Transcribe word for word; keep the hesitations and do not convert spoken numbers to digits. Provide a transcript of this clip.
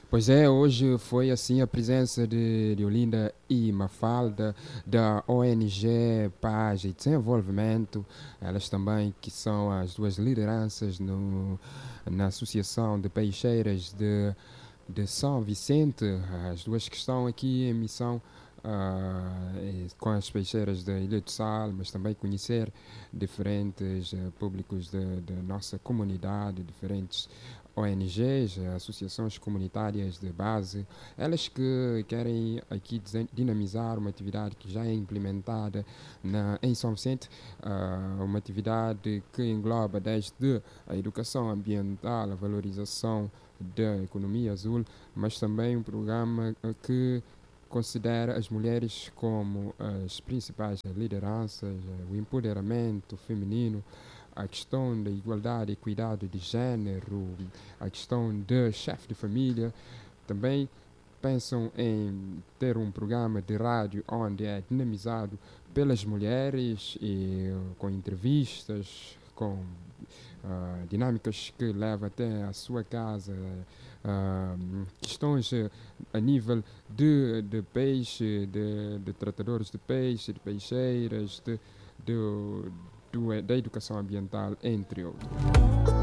Pois é, hoje foi assim a presença de, de Olinda e Mafalda da O N G Paz e Desenvolvimento, elas também que são as duas lideranças no, na Associação de Peixeiras de, de São Vicente, as duas que estão aqui em missão ah, eh, com as peixeiras da Ilha do Sal, mas também conhecer diferentes eh, públicos da nossa comunidade, diferentes O N Gs, associações comunitárias de base, elas que querem aqui dinamizar uma atividade que já é implementada na, em São Vicente, uh, uma atividade que engloba desde a educação ambiental, a valorização da economia azul, mas também um programa que considera as mulheres como as principais lideranças, o empoderamento feminino, a questão da igualdade e equidade de género, a questão de chefe de família. Também pensam em ter um programa de rádio onde é dinamizado pelas mulheres e com entrevistas, com uh, dinâmicas que levam até a sua casa, uh, questões uh, a nível de, de peixe, de, de tratadores de peixe, de peixeiras, de, de, do, da educação ambiental, entre outros.